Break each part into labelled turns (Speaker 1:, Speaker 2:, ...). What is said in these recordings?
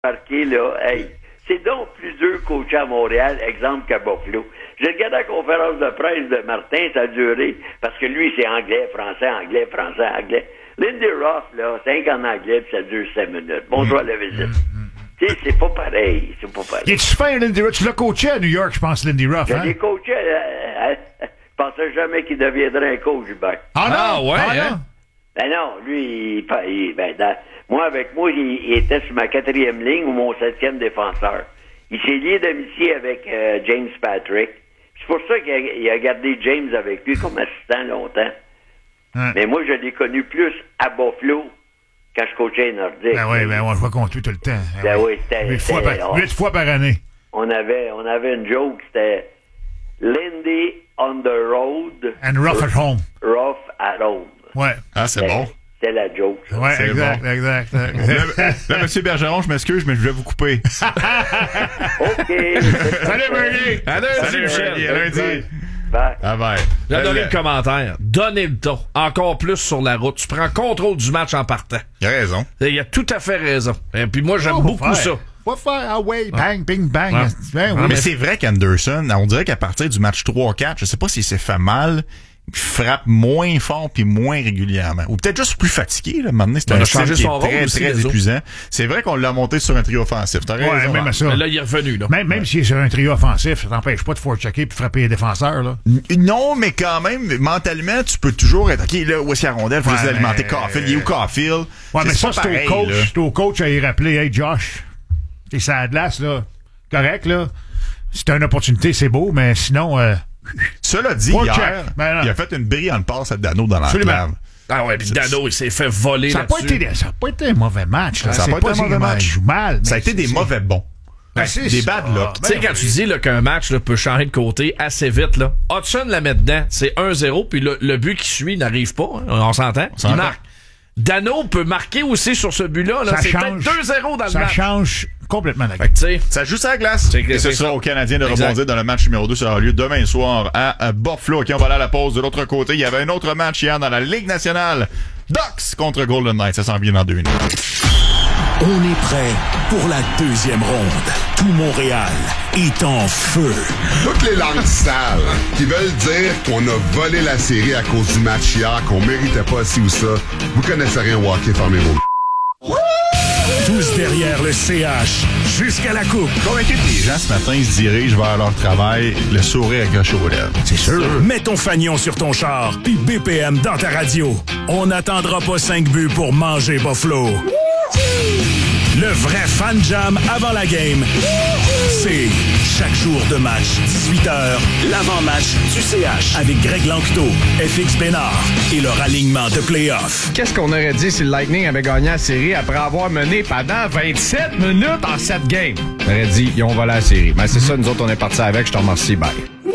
Speaker 1: marqué, là, hey, c'est donc plus dur coacher à Montréal, exemple qu'à Buffalo. J'ai regardé la conférence de presse de Martin, ça a duré, parce que lui, c'est anglais, français, anglais, français, anglais. Lindy Ruff, là, 5 en anglais, puis ça dure 5 minutes. Bonjour à la visite. Tu sais, c'est pas pareil.
Speaker 2: Il est-tu fin, Lindy Ruff? Tu l'as coaché à New York, je pense, Lindy Ruff,
Speaker 1: Je l'ai coaché, je pensais jamais qu'il deviendrait un coach, ben.
Speaker 2: Ah non?
Speaker 3: Hein?
Speaker 1: Ben non, lui, avec moi, il était sur ma 4e ligne ou mon 7e défenseur. Il s'est lié d'amitié avec James Patrick. C'est pour ça qu'il a gardé James avec lui comme assistant longtemps. Ouais. Mais moi, je l'ai connu plus à Buffalo quand je coachais Nordique.
Speaker 2: Ben oui, je vois qu'on tue tout le temps.
Speaker 1: Ben oui, c'était
Speaker 2: 8 fois par année.
Speaker 1: On avait une joke, c'était Lindy on the road.
Speaker 2: And rough at home.
Speaker 1: Rough at home.
Speaker 2: Ouais.
Speaker 4: Ah, c'est bon.
Speaker 1: C'était la joke. Ça.
Speaker 2: Ouais, exact.
Speaker 4: Là, M. Bergeron, je m'excuse, mais je vais vous couper.
Speaker 1: OK.
Speaker 2: Salut, Bernie.
Speaker 4: Salut, Michel. À lundi.
Speaker 3: Bye. J'ai adoré le commentaire. Donnez le ton. Encore plus sur la route. Tu prends contrôle du match en partant.
Speaker 4: Il a raison.
Speaker 3: Il a tout à fait raison. Et puis moi, j'aime beaucoup ça.
Speaker 2: Faut faire, ah ouais, bang, bing, bang.
Speaker 4: Ouais.
Speaker 2: Ben,
Speaker 4: oui, mais c'est vrai qu'Anderson, on dirait qu'à partir du match 3-4, je sais pas s'il s'est fait mal, il frappe moins fort puis moins régulièrement. Ou peut-être juste plus fatigué, là. Maintenant, c'est un style qui est très épuisant. C'est vrai qu'on l'a monté sur un trio offensif. T'as raison.
Speaker 2: Ouais, même à ça.
Speaker 3: Mais là, il est revenu, là.
Speaker 2: Même s'il est sur un trio offensif, ça t'empêche pas de forechecker puis frapper les défenseurs, là.
Speaker 4: Non, mais quand même, mentalement, tu peux toujours être, OK, là, où est-ce qu'il y a rondelle? Faut juste alimenter Caulfield. Il est où Caulfield?
Speaker 2: Ouais, mais ça, c'est au coach à y rappeler, hey, Josh, t'es sur la glace, là. Correct, là. Si t'as une opportunité, c'est beau, mais sinon,
Speaker 4: cela dit, hier, il a fait une brillante passe à Dano dans l'enclave.
Speaker 3: Ah ouais, puis Dano, il s'est fait voler là-dessus.
Speaker 2: Ça n'a pas été un mauvais match. Là.
Speaker 4: Ça n'a pas été un mauvais match.
Speaker 2: Il joue mal.
Speaker 4: Ça a été des mauvais bons. Des bad luck.
Speaker 3: Tu sais, quand tu dis là, qu'un match là, peut changer de côté assez vite, là, Hudson la met dedans, c'est 1-0, puis le but qui suit n'arrive pas. Hein, on s'entend. Il marque. Dano peut marquer aussi sur ce but-là. Là. C'est peut-être 2-0 dans le match.
Speaker 2: Ça change complètement la
Speaker 4: game. Ça joue sur la glace. Et ce sera aux Canadiens de rebondir dans le match numéro 2. Ça aura lieu demain soir à Buffalo. OK, on va aller à la pause. De l'autre côté, il y avait un autre match hier dans la Ligue nationale. Ducks contre Golden Knights. Ça s'en vient dans 2 minutes.
Speaker 5: On est prêt pour la deuxième ronde. Tout Montréal est en feu.
Speaker 6: Toutes les langues sales qui veulent dire qu'on a volé la série à cause du match hier, qu'on méritait pas ci ou ça, vous connaissez rien au hockey, fermez-vous.
Speaker 5: Tous derrière le CH, jusqu'à la coupe.
Speaker 4: Convaincu que les gens ce matin ils se dirigent vers leur travail, le sourire accroché aux lèvres.
Speaker 5: C'est sûr. Mets ton fanion sur ton char, puis BPM dans ta radio. On n'attendra pas 5 buts pour manger Buffalo. Le vrai fan jam avant la game, c'est chaque jour de match, 18h, l'avant-match du CH avec Greg Lanctot, FX Bénard et leur alignement de play-off.
Speaker 7: Qu'est-ce qu'on aurait dit si le Lightning avait gagné la série après avoir mené pendant 27 minutes en 7 games? On aurait dit, ils ont volé la série. Mais c'est ça, nous autres, on est partis avec. Je te remercie, bye.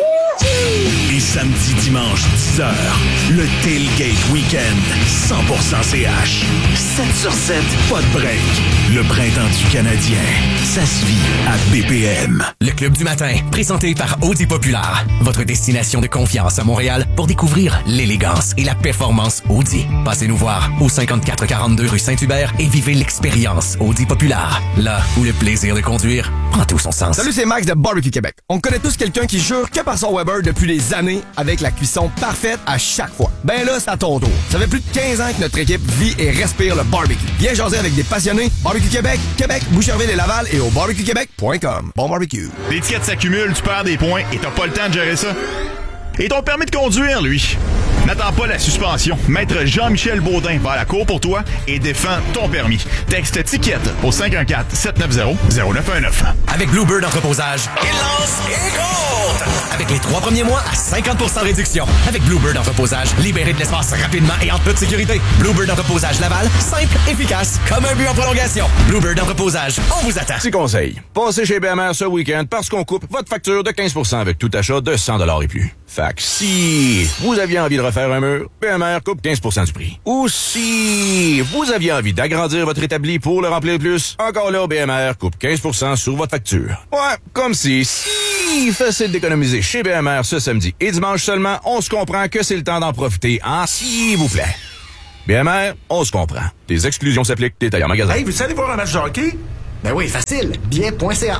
Speaker 5: Et samedi, dimanche, 10h, le Tailgate Weekend, 100% CH. 7 sur 7, pas de break. Le printemps du Canadien, ça se vit à BPM.
Speaker 8: Le Club du matin, présenté par Audi Populaire. Votre destination de confiance à Montréal pour découvrir l'élégance et la performance Audi. Passez nous voir au 5442 rue Saint-Hubert et vivez l'expérience Audi Populaire. Là où le plaisir de conduire prend tout son sens.
Speaker 9: Salut, c'est Max de Barbecue Québec. On connaît tous quelqu'un qui jure que par son Weber depuis des années avec la cuisson parfaite à chaque fois. Ben là, c'est à ton tour. Ça fait plus de 15 ans que notre équipe vit et respire le barbecue. Viens jaser avec des passionnés. Barbecue Québec, Boucherville et Laval et au barbecuequebec.com. Bon barbecue.
Speaker 4: Les tickets s'accumulent, tu perds des points et t'as pas le temps de gérer ça. Et ton permis de conduire, lui. N'attends pas la suspension. Maître Jean-Michel Baudin va à la cour pour toi et défend ton permis. Texte ticket au 514-790-0919.
Speaker 8: Avec Bluebird Entreposage, il lance et compte! Avec les 3 premiers mois à 50% réduction. Avec Bluebird Entreposage, libérez de l'espace rapidement et en toute sécurité. Bluebird Entreposage Laval, simple, efficace, comme un but en prolongation. Bluebird Entreposage, on vous attend.
Speaker 10: Petit conseil, passez chez BMR ce week-end parce qu'on coupe votre facture de 15% avec tout achat de 100$ et plus. Fait que si vous aviez envie de refaire un mur, BMR coupe 15% du prix. Ou si vous aviez envie d'agrandir votre établi pour le remplir plus, encore là, BMR coupe 15% sur votre facture. Ouais, comme si facile d'économiser chez BMR ce samedi et dimanche seulement, on se comprend que c'est le temps d'en profiter, hein, s'il vous plaît. BMR, on se comprend. Des exclusions s'appliquent, détails en magasin.
Speaker 11: Hey, veux-tu aller voir un match de hockey?
Speaker 9: Ben oui, facile. Billet.ca.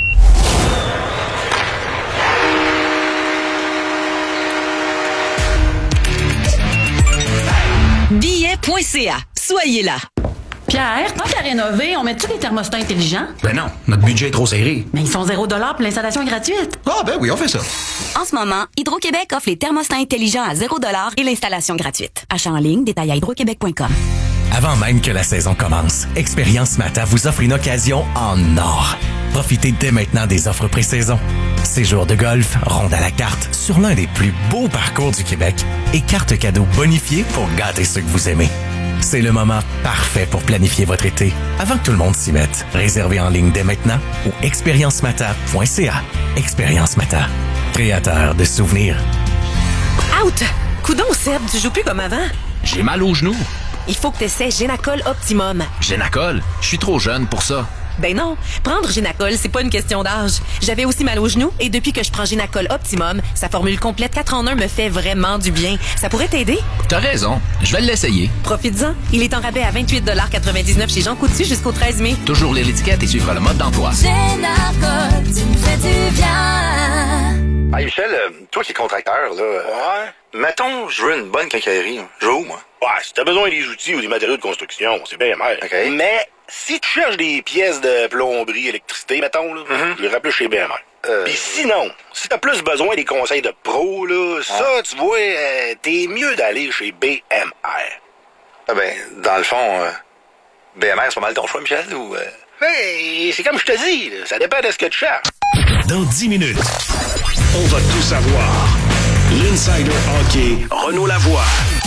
Speaker 11: Billet.ca. Soyez là.
Speaker 12: Pierre, tant qu'à rénover, on met-tu des thermostats intelligents?
Speaker 13: Ben non, notre budget est trop serré.
Speaker 12: Mais ils font $0 pour l'installation gratuite.
Speaker 13: Ah ben oui, on fait ça.
Speaker 11: En ce moment, Hydro-Québec offre les thermostats intelligents à $0 et l'installation gratuite. Achat en ligne, détail à hydroquebec.com.
Speaker 8: Avant même que la saison commence, Expérience Mata vous offre une occasion en or. Profitez dès maintenant des offres pré-saison. Séjour de golf, ronde à la carte sur l'un des plus beaux parcours du Québec et cartes cadeaux bonifiées pour gâter ceux que vous aimez. C'est le moment parfait pour planifier votre été avant que tout le monde s'y mette. Réservez en ligne dès maintenant ou expériencemata.ca. Expérience Mata, créateur de souvenirs.
Speaker 14: Out! Coudon, Seb, tu joues plus comme avant?
Speaker 13: J'ai mal aux genoux.
Speaker 14: Il faut que tu essaies Génacol Optimum.
Speaker 13: Génacol? Je suis trop jeune pour ça.
Speaker 14: Ben non, prendre Génacol, c'est pas une question d'âge. J'avais aussi mal aux genoux et depuis que je prends Génacol Optimum, sa formule complète 4 en 1 me fait vraiment du bien. Ça pourrait t'aider?
Speaker 13: T'as raison, je vais l'essayer.
Speaker 14: Profites-en. Il est en rabais à 28,99 chez Jean Coutu jusqu'au 13 mai.
Speaker 13: Toujours lire l'étiquette et suivre le mode d'emploi.
Speaker 15: Génacol, tu me fais du bien.
Speaker 16: Hey Michel, toi qui es contracteur, là. Ouais. Mettons, je veux une bonne quincaillerie. Je veux où, moi?
Speaker 17: Ouais, si t'as besoin des outils ou des matériaux de construction, c'est bien mal.
Speaker 16: OK.
Speaker 17: Mais si tu cherches des pièces de plomberie, électricité, mettons, là, je les rappelle chez BMR. Puis sinon, si t'as plus besoin des conseils de pro, là, ça, tu vois, t'es mieux d'aller chez BMR.
Speaker 16: Ah ben, dans le fond, BMR, c'est pas mal ton choix, Michel, ou...
Speaker 17: Hey, c'est comme je te dis, là, ça dépend de ce que tu cherches.
Speaker 5: Dans 10 minutes, on va tout savoir. L'Insider Hockey, Renaud Lavoie.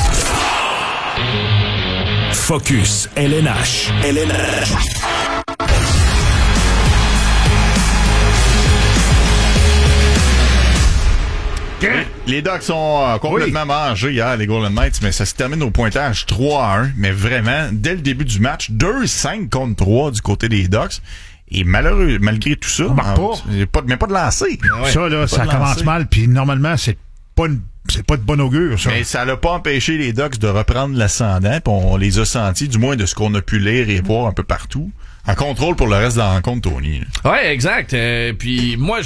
Speaker 5: Focus, LNH.
Speaker 4: Les Ducks sont complètement mangés hier, les Golden Knights, mais ça se termine au pointage 3-1. Mais vraiment, dès le début du match, 2-5 contre 3 du côté des Ducks. Et malgré tout ça, même pas de lancer.
Speaker 2: Ouais. Ça, là, ça commence mal, puis normalement, c'est pas de bon augure, ça.
Speaker 4: Mais ça l'a pas empêché les Ducks de reprendre l'ascendant, puis on les a sentis, du moins de ce qu'on a pu lire et voir un peu partout. En contrôle pour le reste de la rencontre, Tony.
Speaker 3: Ouais, exact. Puis moi,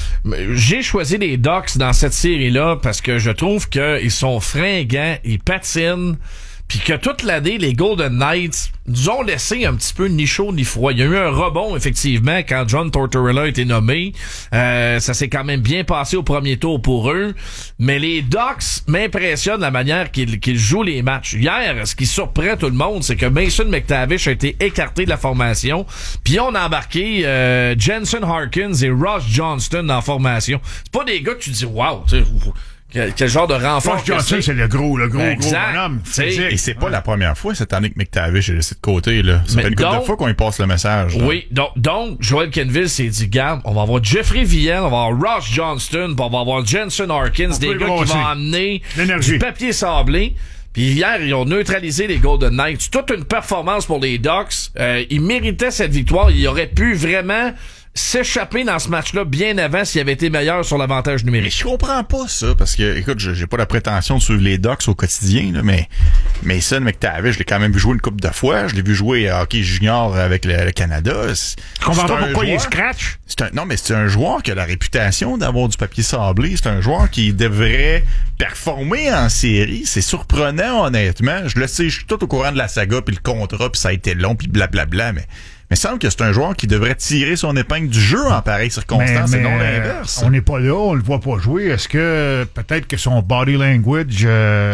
Speaker 3: j'ai choisi les Ducks dans cette série-là parce que je trouve qu'ils sont fringants, ils patinent, puis que toute l'année, les Golden Knights nous ont laissé un petit peu ni chaud ni froid. Il y a eu un rebond, effectivement, quand John Tortorella a été nommé. Ça s'est quand même bien passé au premier tour pour eux. Mais les Ducks m'impressionnent la manière qu'ils jouent les matchs. Hier, ce qui surprend tout le monde, c'est que Mason McTavish a été écarté de la formation. Puis on a embarqué Jensen Harkins et Ross Johnston dans la formation. C'est pas des gars que tu dis « Wow », tu sais. Quel genre de renfort?
Speaker 2: Ross Johnson, c'est le gros bonhomme.
Speaker 4: Et c'est pas la première fois cette année que McTavish est laissé de côté, là. Ça fait une couple de fois qu'on y passe le message, là.
Speaker 3: Oui. Donc, Joel Kenville s'est dit, garde, on va avoir Jeffrey Vielle, on va avoir Ross Johnston, puis on va avoir Jensen Harkins, des gars qui vont amener du papier sablé. Puis hier, ils ont neutralisé les Golden Knights. Toute une performance pour les Ducks. Ils méritaient cette victoire. Ils auraient pu vraiment s'échapper dans ce match-là bien avant s'il avait été meilleur sur l'avantage numérique.
Speaker 4: Mais je comprends pas ça, parce que, écoute, j'ai pas la prétention de suivre les Ducks au quotidien, là, mais Mason McTavish, je l'ai quand même vu jouer une couple de fois. Je l'ai vu jouer à hockey junior avec le Canada.
Speaker 2: Je comprends pas pourquoi il est scratch.
Speaker 4: Non, mais c'est un joueur qui a la réputation d'avoir du papier sablé. C'est un joueur qui devrait performer en série. C'est surprenant, honnêtement. Je le sais, je suis tout au courant de la saga, puis le contrat, puis ça a été long, puis blablabla, mais il semble que c'est un joueur qui devrait tirer son épingle du jeu en pareilles circonstances et non l'inverse.
Speaker 2: On n'est pas là, on le voit pas jouer. Est-ce que peut-être que son body language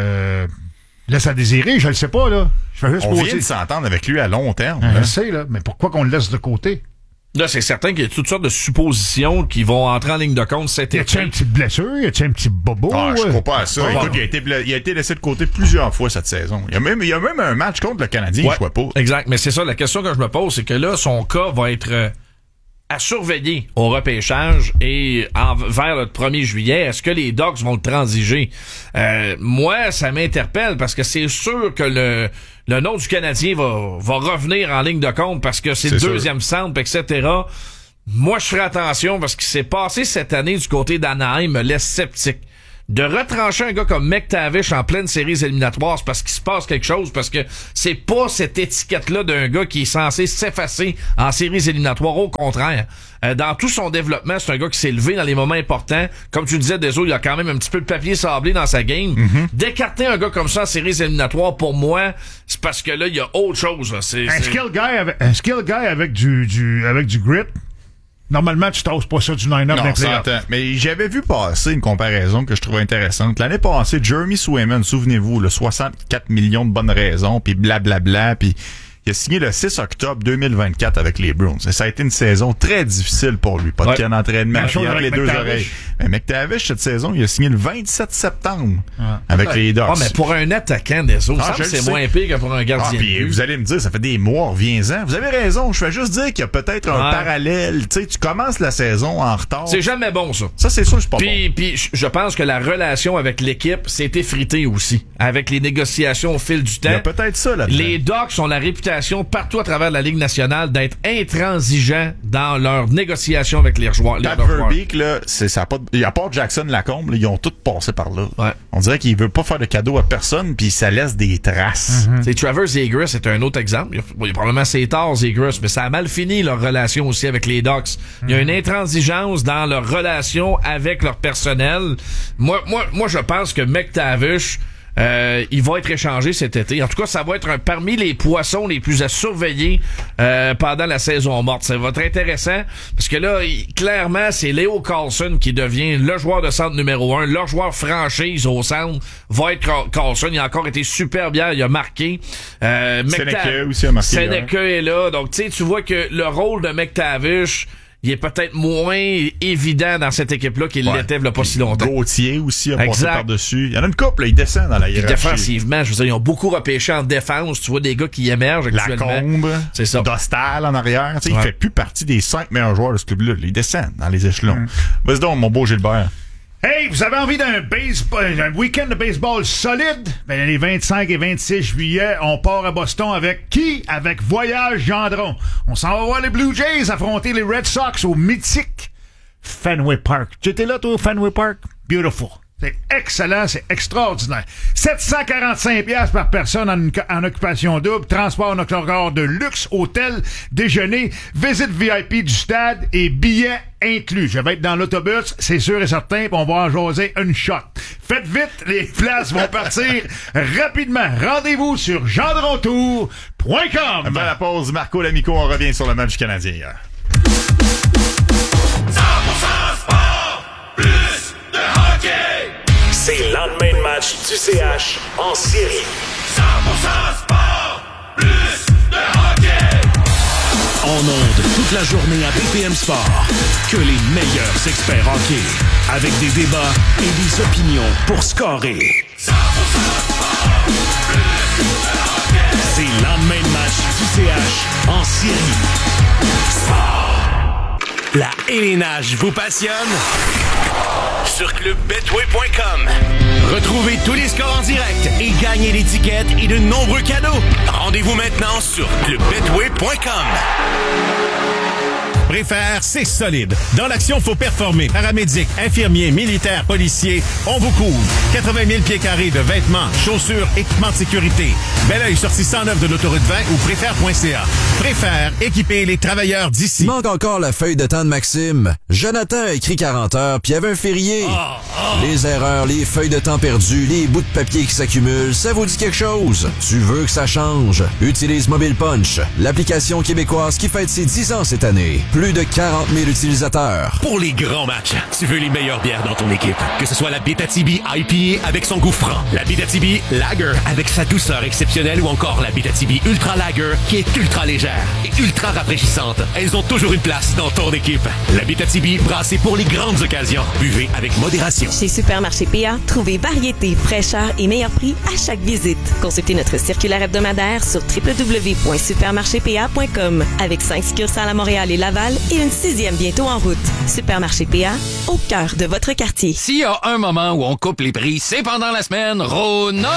Speaker 2: laisse à désirer? Je le sais pas, là.
Speaker 4: On vient de s'entendre avec lui à long terme.
Speaker 2: Je sais, là. Mais pourquoi qu'on le laisse de côté?
Speaker 3: Là, c'est certain qu'il y a toutes sortes de suppositions qui vont entrer en ligne de compte cet été.
Speaker 2: Y a-t-il une petite blessure? Y a-t-il un petit bobo?
Speaker 4: Je crois pas à ça. Écoute, il a été laissé de côté plusieurs fois cette saison. Il y a même un match contre le Canadien, je crois pas.
Speaker 3: Exact. Mais c'est ça, la question que je me pose, c'est que là, son cas va être à surveiller au repêchage et vers le 1er juillet. Est-ce que les Ducks vont le transiger? Moi, ça m'interpelle parce que c'est sûr que le nom du Canadien va revenir en ligne de compte parce que c'est le deuxième centre, etc. Moi, je ferai attention parce que ce qui s'est passé cette année du côté d'Anaheim me laisse sceptique. de retrancher un gars comme McTavish en pleine séries éliminatoires, c'est parce qu'il se passe quelque chose, parce que c'est pas cette étiquette-là d'un gars qui est censé s'effacer en séries éliminatoires. Au contraire, dans tout son développement, c'est un gars qui s'est levé dans les moments importants. Comme tu disais, Deso, il a quand même un petit peu de papier sablé dans sa game. D'écarter un gars comme ça en séries éliminatoires, pour moi, c'est parce que là, il y a autre chose. Là.
Speaker 2: Un skill guy avec du grit. Normalement, tu t'oses pas ça du line-up d'un player.
Speaker 4: Mais j'avais vu passer une comparaison que je trouvais intéressante. L'année passée, Jeremy Swayman, souvenez-vous, 64 millions de bonnes raisons, puis blablabla, puis il a signé le 6 octobre 2024 avec les Bruins. Et ça a été une saison très difficile pour lui. Pas de camp d'entraînement, il a les deux oreilles. Mais McTavish, cette saison, il a signé le 27 septembre avec les Ducks.
Speaker 3: Mais pour un attaquant des autres, c'est moins pire que pour un gardien.
Speaker 4: Puis vous allez me dire, ça fait des mois, reviens-en. Vous avez raison, je vais juste dire qu'il y a peut-être un parallèle. Tu sais, tu commences la saison en retard.
Speaker 3: C'est jamais bon, ça.
Speaker 4: Ça, c'est sûr, c'est pas bon.
Speaker 3: Puis je pense que la relation avec l'équipe s'est effritée aussi, avec les négociations au fil du temps.
Speaker 4: Il y a peut-être ça là-dedans.
Speaker 3: Les Ducks ont la réputation partout à travers la Ligue nationale d'être intransigeants dans leurs négociations avec les joueurs.
Speaker 4: Pat Verbeek, là, à part Jackson Lacombe, là, ils ont tous passé par là.
Speaker 3: Ouais.
Speaker 4: On dirait qu'il veut pas faire de cadeaux à personne, puis ça laisse des traces.
Speaker 3: C'est Trevor Zegras, c'est un autre exemple. Il y a probablement ses torts, Zegras, mais ça a mal fini leur relation aussi avec les Ducks. Il y a une intransigeance dans leur relation avec leur personnel. Moi, je pense que McTavish, il va être échangé cet été. En tout cas, ça va être parmi les poissons les plus à surveiller pendant la saison morte. Ça va être intéressant parce que là, clairement, c'est Leo Carlson qui devient le joueur de centre numéro 1, leur joueur franchise au centre va être Carlson. Il a encore été super bien, il a marqué.
Speaker 4: Seneca aussi a marqué.
Speaker 3: Seneca est là. Donc, tu vois que le rôle de McTavish, il est peut-être moins évident dans cette équipe-là qu'il l'était il y a pas si longtemps.
Speaker 4: Gauthier aussi a passé par-dessus. Il y en a une couple, il descend dans la hiérarchie.
Speaker 3: Défensivement, je veux dire, ils ont beaucoup repêché en défense. Tu vois des gars qui émergent actuellement.
Speaker 4: Lacombe, c'est ça. Dostal en arrière. Il fait plus partie des 5 meilleurs joueurs de ce club-là. Il descend dans les échelons. Vas-y donc, mon beau Gilbert.
Speaker 2: Hey, vous avez envie d'un week-end de baseball solide? Ben, les 25 et 26 juillet, on part à Boston avec qui? Avec Voyage Gendron. On s'en va voir les Blue Jays affronter les Red Sox au mythique Fenway Park. Tu étais là, toi, au Fenway Park? Beautiful. C'est excellent, c'est extraordinaire. 745$ par personne en occupation double, transport en autocar de luxe, hôtel, déjeuner, visite VIP du stade et billets inclus. Je vais être dans l'autobus, c'est sûr et certain, puis on va en jaser une shot. Faites vite, les places vont partir rapidement. Rendez-vous sur gendrontour.com.
Speaker 4: Avant la pause, Marco Lamico, on revient sur le match du Canadien hier.
Speaker 5: 100% sport, plus de hockey. C'est le lendemain de match du CH en série. 100% sport, plus de hockey. En ondes toute la journée à BPM Sport. Que les meilleurs experts hockey. Avec des débats et des opinions pour scorer. 100% sport, plus de hockey. C'est le lendemain de match du CH en série. Sport. La élénage vous passionne? Sur clubbetway.com. Retrouvez tous les scores en direct et gagnez l'étiquette et de nombreux cadeaux. Rendez-vous maintenant sur clubbetway.com. Préfère, c'est solide. Dans l'action, faut performer. Paramédic, infirmier, militaire, policier, on vous couvre. 80 000 pieds carrés de vêtements, chaussures, équipements de sécurité. Bel Oeil, sortie 109 de l'autoroute 20 ou préfère.ca. Préfère, équiper les travailleurs d'ici.
Speaker 18: Il manque encore la feuille de temps de Maxime. Jonathan a écrit 40 heures, puis il y avait un férié. Les erreurs, les feuilles de temps perdues, les bouts de papier qui s'accumulent, ça vous dit quelque chose? Tu veux que ça change? Utilise Mobile Punch, l'application québécoise qui fête ses 10 ans cette année. Plus de 40 000 utilisateurs.
Speaker 5: Pour les grands matchs, tu veux les meilleures bières dans ton équipe. Que ce soit la Bétatibi IPA avec son goût franc, la Bétatibi Lager avec sa douceur exceptionnelle ou encore la Bétatibi Ultra Lager qui est ultra légère et ultra rafraîchissante. Elles ont toujours une place dans ton équipe. La Bétatibi brassée pour les grandes occasions. Buvez avec modération.
Speaker 14: Chez Supermarché PA, trouvez variété, fraîcheur et meilleur prix à chaque visite. Consultez notre circulaire hebdomadaire sur www.supermarchépA.com avec 5 succursales à Montréal et Laval et une 6e bientôt en route. Supermarché PA, au cœur de votre quartier.
Speaker 19: S'il y a un moment où on coupe les prix, c'est pendant la semaine. Non.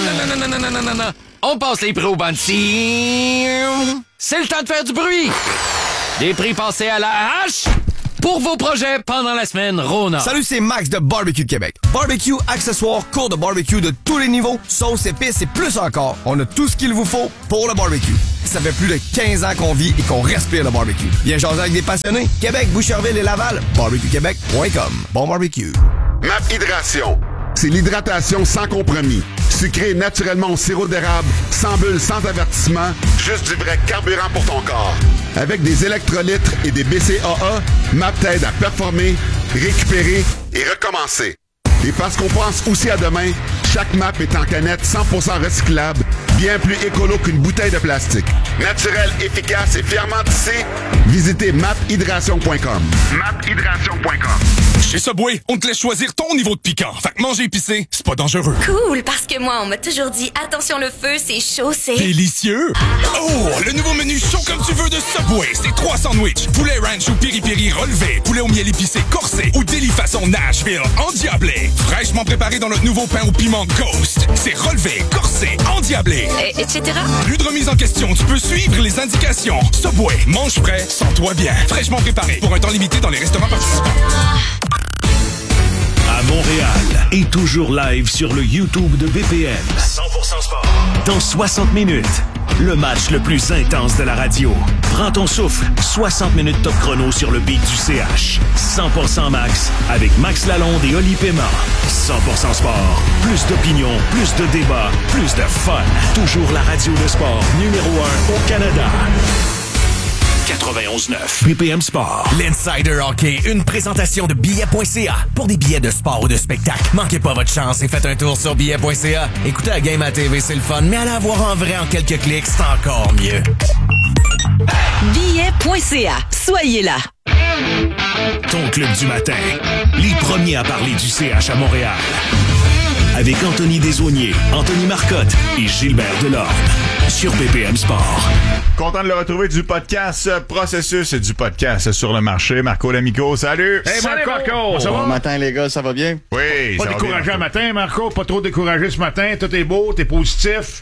Speaker 19: On passe les prix au banc. C'est le temps de faire du bruit. Des prix passés à la hache pour vos projets pendant la semaine Rona.
Speaker 9: Salut, c'est Max de Barbecue Québec. Barbecue, accessoires, cours de barbecue de tous les niveaux, sauces, épices et plus encore. On a tout ce qu'il vous faut pour le barbecue. Ça fait plus de 15 ans qu'on vit et qu'on respire le barbecue. Viens jaser avec des passionnés. Québec, Boucherville et Laval. BarbecueQuébec.com. Bon barbecue.
Speaker 6: MAP Hydration. C'est l'hydratation sans compromis. Sucré naturellement au sirop d'érable, sans bulles, sans avertissement, juste du vrai carburant pour ton corps. Avec des électrolytes et des BCAA, MAP t'aide à performer, récupérer et recommencer. Et parce qu'on pense aussi à demain, chaque MAP est en canette 100% recyclable, bien plus écolo qu'une bouteille de plastique. Naturel, efficace et fièrement tissé, visitez maphydration.com.
Speaker 20: maphydration.com. Chez Subway, on te laisse choisir ton niveau de piquant. Fait que manger épicé, c'est pas dangereux.
Speaker 15: Cool, parce que moi, on m'a toujours dit, attention le feu, c'est chaud, c'est...
Speaker 20: Délicieux! Oh, le nouveau menu chaud comme tu veux de Subway, c'est 3 sandwichs. Poulet ranch ou piri-piri relevé, poulet au miel épicé corsé ou délit façon Nashville endiablé. Fraîchement préparé dans notre nouveau pain au piment Ghost. C'est relevé, corsé, endiablé.
Speaker 15: Etc.
Speaker 20: Plus de remise en question, tu peux suivre les indications. Subway, mange frais, sens-toi bien. Fraîchement préparé pour un temps limité dans les restaurants participants.
Speaker 5: À Montréal et toujours live sur le YouTube de BPM.
Speaker 20: 100% sport.
Speaker 5: Dans 60 minutes, le match le plus intense de la radio. Prends ton souffle, 60 minutes top chrono sur le beat du CH. 100% Max avec Max Lalonde et Oli Paiement. 100% sport, plus d'opinion, plus de débats, plus de fun. Toujours la radio de sport numéro 1 au Canada. 91.9 BPM Sport.
Speaker 8: L'Insider Hockey, une présentation de billets.ca. Pour des billets de sport ou de spectacle, manquez pas votre chance et faites un tour sur billets.ca. Écoutez la game à TV, c'est le fun, mais allez la voir en vrai en quelques clics, c'est encore mieux.
Speaker 11: Billets.ca. Soyez là.
Speaker 5: Ton club du matin. Les premiers à parler du CH à Montréal. Avec Anthony Desaulniers, Anthony Marcotte et Gilbert Delorme. Sur BPM Sport.
Speaker 4: Content de le retrouver du podcast Processus et du podcast sur le marché. Marco Lamico, salut!
Speaker 2: Hey Marco, ça va?
Speaker 21: Bon matin les gars, ça va bien?
Speaker 4: Oui,
Speaker 2: pas
Speaker 4: ça va
Speaker 2: découragé
Speaker 4: bien,
Speaker 2: un matin, Marco, pas trop découragé ce matin, tout est beau, t'es positif.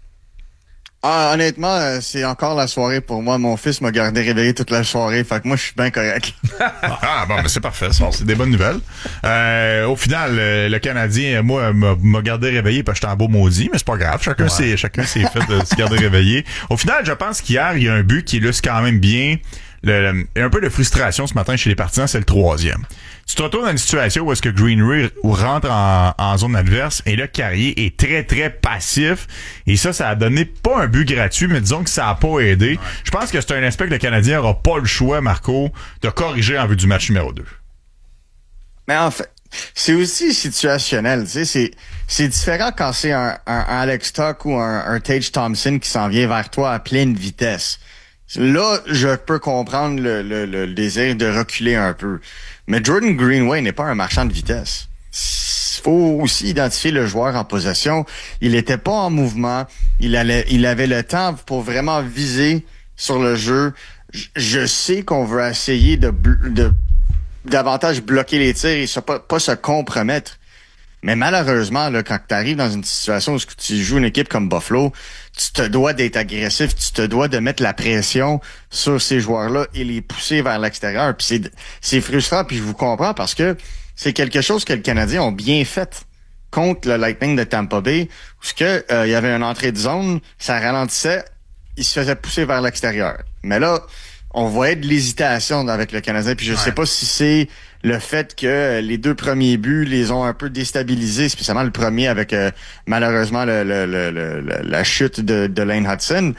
Speaker 21: Ah, honnêtement, c'est encore la soirée pour moi. Mon fils m'a gardé réveillé toute la soirée, fait que moi, je suis bien correct.
Speaker 4: Ah, bon, ben c'est parfait, ça. C'est des bonnes nouvelles. Au final, le Canadien, moi, m'a gardé réveillé parce que j'étais en beau maudit, mais c'est pas grave. Chacun s'est fait de se garder réveillé. Au final, je pense qu'hier, il y a un but qui illustre quand même bien un peu de frustration ce matin chez les partisans, c'est le 3e. Tu te retrouves dans une situation où est-ce que Greenway rentre en zone adverse et là, Carrier est très, très passif. Et ça a donné pas un but gratuit, mais disons que ça a pas aidé. Ouais. Je pense que c'est un aspect que le Canadien aura pas le choix, Marco, de corriger en vue du match numéro 2.
Speaker 21: Mais en fait, c'est aussi situationnel. Tu sais, c'est différent quand c'est un Alex Tuch ou un Tage Thompson qui s'en vient vers toi à pleine vitesse. Là, je peux comprendre le désir de reculer un peu. Mais Jordan Greenway n'est pas un marchand de vitesse. Il faut aussi identifier le joueur en possession. Il était pas en mouvement. Il avait le temps pour vraiment viser sur le jeu. Je sais qu'on veut essayer de davantage bloquer les tirs et pas se compromettre. Mais malheureusement, là, quand tu arrives dans une situation où tu joues une équipe comme Buffalo, tu te dois d'être agressif, tu te dois de mettre la pression sur ces joueurs-là et les pousser vers l'extérieur. Puis c'est frustrant, puis je vous comprends parce que c'est quelque chose que les Canadiens ont bien fait contre le Lightning de Tampa Bay, où il y avait une entrée de zone, ça ralentissait, il se faisait pousser vers l'extérieur. Mais là, on voyait de l'hésitation avec le Canadien, puis je sais pas si c'est le fait que les 2 premiers buts les ont un peu déstabilisés, spécialement le premier avec malheureusement la chute de Lane Hudson.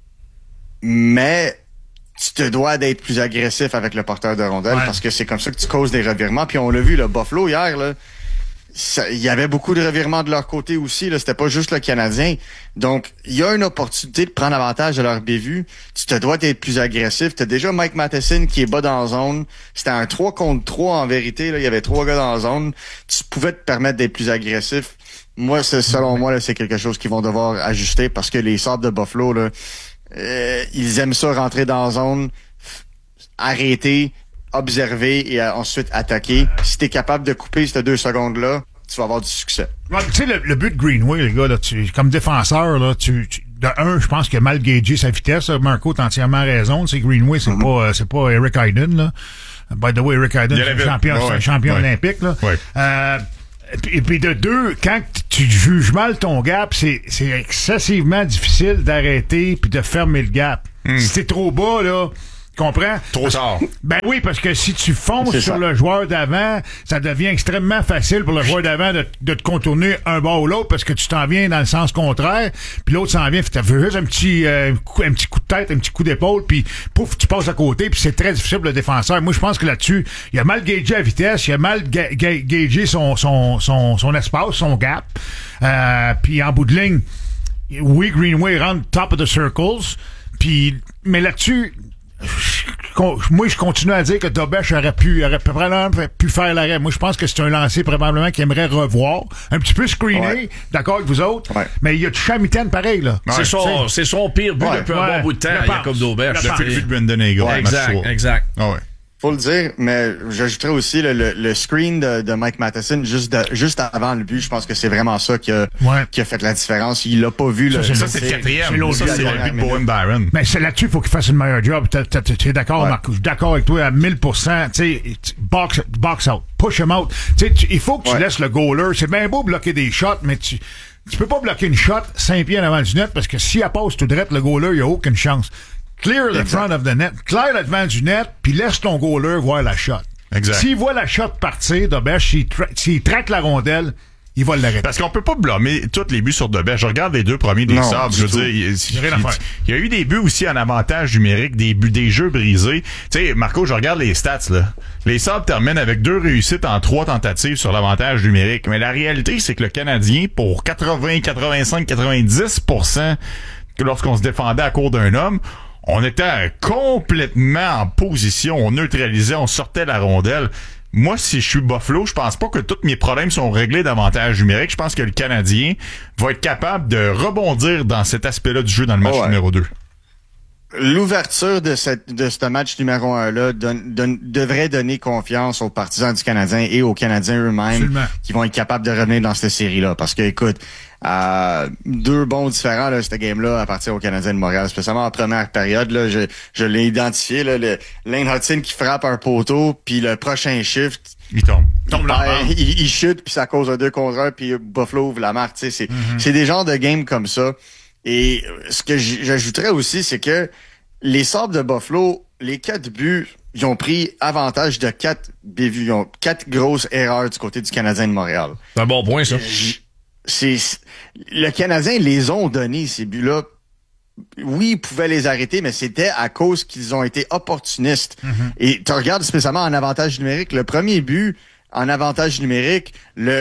Speaker 21: Mais tu te dois d'être plus agressif avec le porteur de rondelle parce que c'est comme ça que tu causes des revirements. Puis on l'a vu, le Buffalo hier, là, il y avait beaucoup de revirements de leur côté aussi. Là, c'était pas juste le Canadien. Donc, il y a une opportunité de prendre avantage de leur bévue. Tu te dois d'être plus agressif. Tu as déjà Mike Matheson qui est bas dans la zone. C'était un 3 contre 3 en vérité. Là, il y avait 3 gars dans la zone. Tu pouvais te permettre d'être plus agressif. Moi, selon moi, là, c'est quelque chose qu'ils vont devoir ajuster parce que les Sabres de Buffalo, là, ils aiment ça rentrer dans la zone, arrêter, observer et ensuite attaquer. Si t'es capable de couper ces 2 secondes-là, tu vas avoir du succès.
Speaker 2: Ouais, tu sais, le but de Greenway, les gars, là, comme défenseur, là, je pense qu'il a mal gagé sa vitesse. Marco, t'as entièrement raison. C'est Greenway, c'est pas Eric Hayden, là. By the way, Rick Hayden, champion olympique. Là.
Speaker 4: Ouais.
Speaker 2: Et puis de deux, quand tu juges mal ton gap, c'est excessivement difficile d'arrêter puis de fermer le gap. Si t'es trop bas, là, comprends?
Speaker 4: Trop tard.
Speaker 2: Ben oui, parce que si tu fonces sur le joueur d'avant, ça devient extrêmement facile pour le joueur d'avant de te contourner un bord ou l'autre parce que tu t'en viens dans le sens contraire, puis l'autre s'en vient, tu as juste un petit coup de tête, un petit coup d'épaule, puis pouf, tu passes à côté, puis c'est très difficile pour le défenseur. Moi, je pense que là-dessus, il a mal gagé la vitesse, il a mal gagé son espace, son gap. Puis en bout de ligne, oui, Greenway rentre top of the circles, mais là-dessus, moi, je continue à dire que Dobesch aurait probablement pu faire l'arrêt. Moi, je pense que c'est un lancer probablement qu'il aimerait revoir. Un petit peu screené, d'accord avec vous autres, mais il y a du chamitaine pareil, là.
Speaker 3: Ouais. C'est son pire but depuis un bon bout de temps, Jacob Dobesch.
Speaker 4: Depuis le but de Brandon Hagel.
Speaker 3: Exact.
Speaker 4: Ah ouais.
Speaker 21: Faut le dire, mais j'ajouterais aussi le screen de Mike Matheson juste avant le but. Je pense que c'est vraiment ça qui a fait la différence. Il l'a pas vu.
Speaker 4: Ça, c'est le quatrième. C'est le but de Bowen Byron.
Speaker 2: Mais c'est là-dessus, il faut qu'il fasse une meilleure job. T'es d'accord, Marco? Je suis d'accord avec toi à 1000%. Tu sais, box out. Push him out. Il faut que tu laisses le goaler. C'est bien beau bloquer des shots, mais tu peux pas bloquer une shot 5 pieds en avant du net parce que si elle passe tout droit, le goaler, il y a aucune chance. Clear the front of the net. Claire le devant du net, puis laisse ton goaler voir la shot.
Speaker 4: Exact.
Speaker 2: S'il voit la shot partir, Dobesch, s'il traque la rondelle, il va l'arrêter.
Speaker 4: Parce qu'on peut pas blâmer tous les buts sur Dobesch. Je regarde les deux premiers des Sabres. Je veux dire, il y a eu des buts aussi en avantage numérique, des jeux brisés. Tu sais, Marco, je regarde les stats, là. Les Sabres terminent avec 2 réussites en 3 tentatives sur l'avantage numérique. Mais la réalité, c'est que le Canadien, pour 80, 85, 90%, que lorsqu'on se défendait à court d'un homme, on était complètement en position, on neutralisait, on sortait la rondelle. Moi, si je suis Buffalo, je pense pas que tous mes problèmes sont réglés d'avantage numérique. Je pense que le Canadien va être capable de rebondir dans cet aspect-là du jeu dans le match numéro 2.
Speaker 21: L'ouverture de ce match numéro 1-là devrait donner confiance aux partisans du Canadien et aux Canadiens eux-mêmes qui vont être capables de revenir dans cette série-là. Parce que, écoute, 2 bons différents, là, cette game-là, à partir au Canadien de Montréal, spécialement en première période, là, je l'ai identifié, là, Lane Hudson qui frappe un poteau, puis le prochain shift,
Speaker 4: il tombe.
Speaker 21: Il chute, puis ça cause un 2 contre 1, puis Buffalo ouvre la marque. C'est des genres de games comme ça. Et ce que j'ajouterais aussi, c'est que les Sabres de Buffalo, les 4 buts, ils ont pris avantage de 4 bévues. Ils ont 4 grosses erreurs du côté du Canadien de Montréal.
Speaker 3: C'est un bon point, ça.
Speaker 21: Le Canadien les ont donnés, ces buts-là. Oui, ils pouvaient les arrêter, mais c'était à cause qu'ils ont été opportunistes. Et tu regardes spécialement en avantage numérique, le premier but, en avantage numérique,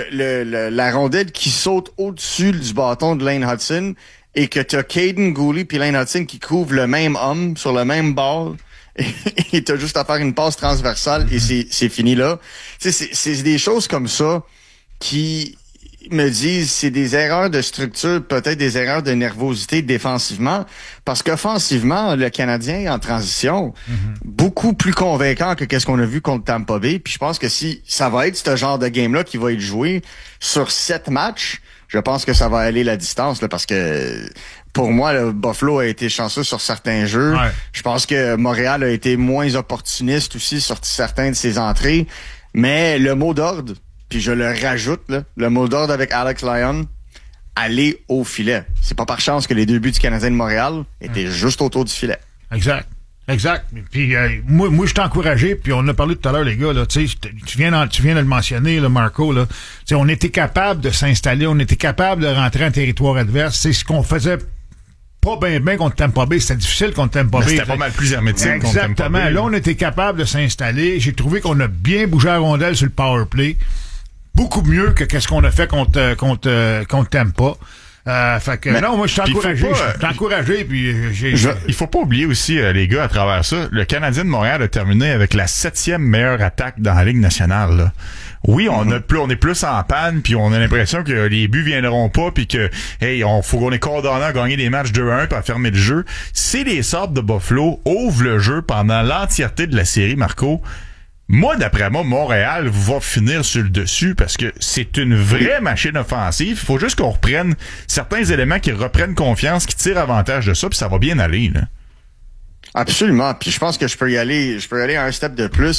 Speaker 21: la rondelle qui saute au-dessus du bâton de Lane Hudson, et que t'as Caden Gooley puis Lane Hudson qui couvrent le même homme sur le même ball, et t'as juste à faire une passe transversale et c'est fini là. C'est des choses comme ça qui me disent c'est des erreurs de structure, peut-être des erreurs de nervosité défensivement, parce qu'offensivement, le Canadien en transition, beaucoup plus convaincant que qu'est-ce qu'on a vu contre Tampa Bay. Puis je pense que si ça va être ce genre de game-là qui va être joué sur 7 matchs, je pense que ça va aller la distance, là, parce que pour moi, le Buffalo a été chanceux sur certains jeux. Ouais. Je pense que Montréal a été moins opportuniste aussi sur certains de ses entrées. Mais le mot d'ordre, puis je le rajoute, là, le mot d'ordre avec Alex Lyon, aller au filet. C'est pas par chance que les 2 buts du Canadien de Montréal étaient juste autour du filet.
Speaker 2: Exact. Puis moi je t'ai encouragé, puis on en a parlé tout à l'heure, les gars, là, tu sais, tu viens de le mentionner, là, Marco, là. Tu sais, on était capable de s'installer, on était capable de rentrer en territoire adverse. C'est ce qu'on faisait pas bien contre Tampa Bay. C'était difficile contre Tampa Bay.
Speaker 4: C'était pas mal plus hermétique contre Tampa Bay.
Speaker 2: Exactement. Là, on était capable de s'installer. J'ai trouvé qu'on a bien bougé la rondelle sur le power play. Beaucoup mieux que qu'est-ce qu'on a fait contre Tampa. Fait que non, moi je suis encouragé, puis
Speaker 4: il faut pas oublier aussi, les gars, à travers ça, le Canadien de Montréal a terminé avec la 7e meilleure attaque dans la Ligue nationale, là. Oui, on est plus en panne, puis on a l'impression que les buts viendront pas, puis que faut qu'on est coordonné à gagner des matchs 2-1 puis à fermer le jeu. Si les Sabres de Buffalo ouvrent le jeu pendant l'entièreté de la série, Marco, moi, d'après moi, Montréal va finir sur le dessus parce que c'est une vraie machine offensive. Il faut juste qu'on reprenne certains éléments qui reprennent confiance, qui tirent avantage de ça, puis ça va bien aller, là.
Speaker 21: Absolument. Puis je pense que je peux y aller un step de plus.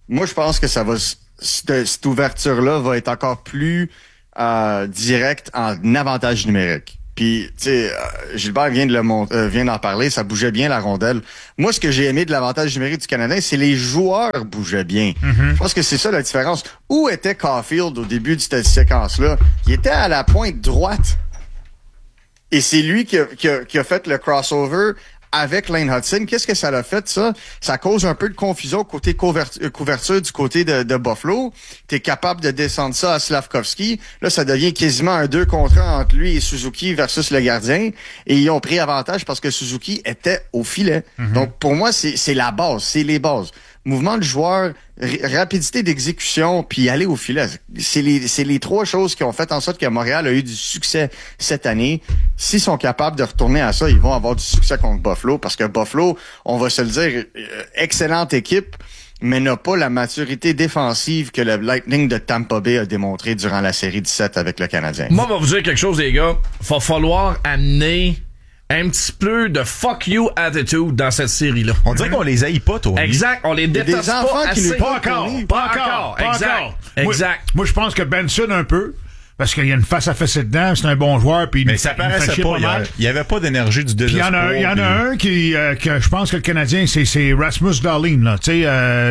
Speaker 21: moi, je pense que ça va, cette ouverture-là va être encore plus directe en avantage numérique. Puis, tu sais, Gilbert vient d'en parler, ça bougeait bien la rondelle. Moi, ce que j'ai aimé de l'avantage numérique du Canadien, c'est les joueurs bougeaient bien. Je pense que c'est ça la différence. Où était Caulfield au début de cette séquence-là? Il était à la pointe droite. Et c'est lui qui a fait le crossover avec Lane Hudson. Qu'est-ce que ça l'a fait, ça? Ça cause un peu de confusion côté couverture du côté de Buffalo. T'es capable de descendre ça à Slavkovski. Là, ça devient quasiment un 2 contre 1 entre lui et Suzuki versus le gardien. Et ils ont pris avantage parce que Suzuki était au filet. Donc, pour moi, c'est la base. C'est les bases. Mouvement de joueur, rapidité d'exécution, puis aller au filet. C'est les 3 choses qui ont fait en sorte que Montréal a eu du succès cette année. S'ils sont capables de retourner à ça, ils vont avoir du succès contre Buffalo, parce que Buffalo, on va se le dire, excellente équipe, mais n'a pas la maturité défensive que le Lightning de Tampa Bay a démontré durant la série 17 avec le Canadien.
Speaker 3: Moi, on va vous dire quelque chose, les gars. Va falloir amener un petit peu de fuck you attitude dans cette série-là.
Speaker 4: On dirait qu'on les haït pas, Tony.
Speaker 3: Exact, on les déteste pas assez.
Speaker 2: Pas encore.
Speaker 3: Exact.
Speaker 2: Moi, je pense que Benson un peu, parce qu'il y a une face à fesser dedans, c'est un bon joueur, puis
Speaker 4: mais ça paraissait pas. Il y avait pas d'énergie du désespoir.
Speaker 2: Il y en a un qui je pense que le Canadien, c'est Rasmus Dahlin, là. Tu sais,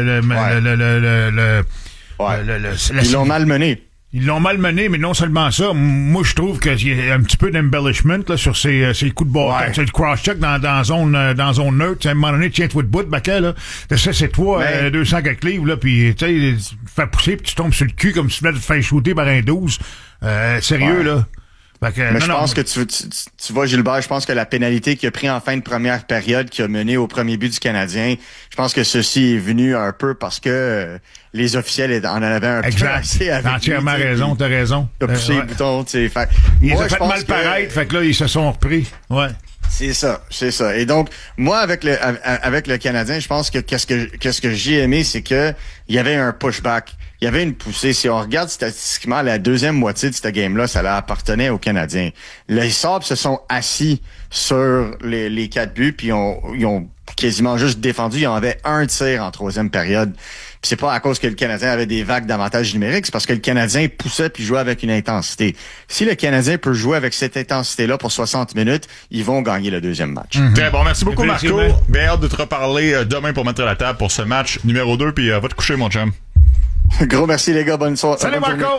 Speaker 21: ils l'ont malmené.
Speaker 2: Ils l'ont malmené, mais non seulement ça. Moi, je trouve qu'il y a un petit peu d'embellishment là sur ses coups de bâton. C'est le cross-check dans zone neutre. À un moment donné, tiens-toi debout, Baquet, là. C'est toi, 200 quelques livres, là, puis tu sais, tu fais pousser, puis tu tombes sur le cul comme si tu venais de te faire shooter par un 12. Sérieux, là.
Speaker 21: Mais je pense que tu vois, Gilbert, je pense que la pénalité qu'il a pris en fin de première période, qui a mené au premier but du Canadien, je pense que ceci est venu un peu parce que les officiels en avaient un peu assez avec
Speaker 2: t'as entièrement raison, t'as raison.
Speaker 21: Il a poussé les boutons, tu sais.
Speaker 2: Ils ont fait mal paraître, fait que là, ils se sont repris. Ouais.
Speaker 21: C'est ça. Et donc, moi, avec le Canadien, je pense que qu'est-ce que j'ai aimé, c'est que il y avait un pushback. Il y avait une poussée. Si on regarde statistiquement, la deuxième moitié de cette game-là, ça leur appartenait aux Canadiens. Les Sabres se sont assis sur les 4 buts, puis ils ont quasiment juste défendu. Ils en avaient un tir en troisième période. Puis c'est pas à cause que le Canadien avait des vagues d'avantages numériques, c'est parce que le Canadien poussait puis jouait avec une intensité. Si le Canadien peut jouer avec cette intensité-là pour 60 minutes, ils vont gagner le deuxième match.
Speaker 4: Très bon. Merci beaucoup, Marco. Bien hâte de te reparler demain pour mettre la table pour ce match numéro 2, puis va te coucher, mon chum.
Speaker 21: Gros merci, les gars. Bonne soirée.
Speaker 2: Salut, Marco!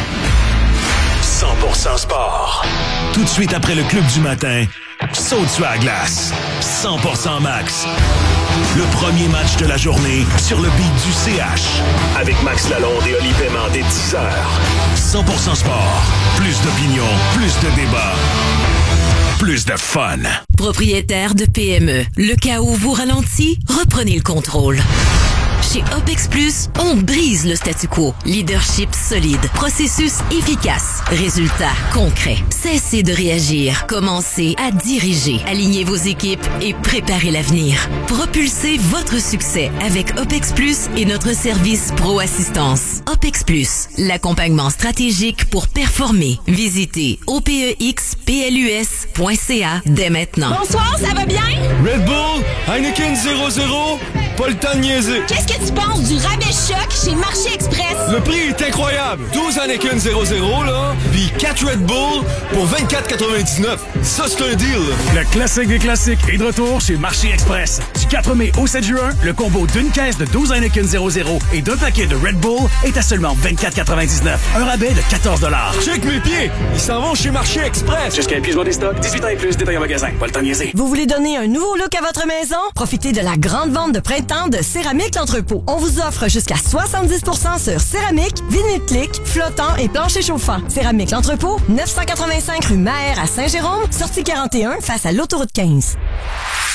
Speaker 5: 100% sport. Tout de suite après le club du matin, saute sur la glace. 100% max. Le premier match de la journée sur le beat du CH. Avec Max Lalonde et Oli Paiement dès 10h. 100% sport. Plus d'opinion, plus de débat. Plus de fun.
Speaker 1: Propriétaire de PME, le cas où vous ralentit, reprenez le contrôle. Chez OPEX Plus, on brise le statu quo. Leadership solide, processus efficace, résultats concrets. Cessez de réagir, commencez à diriger. Alignez vos équipes et préparez l'avenir. Propulsez votre succès avec OPEX Plus et notre service Pro Assistance. OPEX Plus, l'accompagnement stratégique pour performer. Visitez opexplus.ca dès maintenant.
Speaker 22: Bonsoir, ça va bien?
Speaker 9: Red Bull, Heineken 00, pas le temps de niaiser.
Speaker 22: Qu'est-ce que tu penses du rabais choc chez Marché Express?
Speaker 9: Le prix est incroyable. 12 Heineken 00, là, puis 4 Red Bull pour 24,99. Ça, c'est un deal.
Speaker 5: Le classique des classiques est de retour chez Marché Express. Du 4 mai au 7 juin, le combo d'une caisse de 12 Heineken 00 et d'un paquet de Red Bull est à seulement 24,99. Un rabais de 14 $.
Speaker 9: Check mes pieds. Ils s'en vont chez Marché Express.
Speaker 5: Jusqu'à épuisement des stocks, 18 ans et plus, détail en magasin. Pas le temps de niaiser.
Speaker 22: Vous voulez donner un nouveau look à votre maison? Profitez de la grande vente de printemps de Céramique L'Entrepôt. On vous offre jusqu'à 70% sur céramique, vinyle clic, flottant et plancher chauffant. Céramique L'Entrepôt, 985 rue Maher à Saint-Jérôme, sortie 41 face à l'autoroute 15.